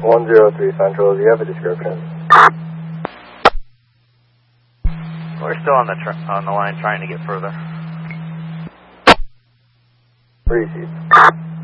103 Central, do you have a description? We're still on the line trying to get further. Repeat.